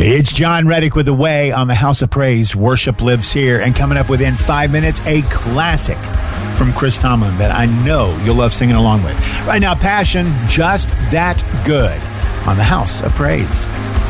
It's John Reddick with The Way on the House of Praise. Worship lives here. And coming up within 5 minutes, a classic from Chris Tomlin that I know you'll love singing along with. Right now, Passion, Just That Good on the House of Praise.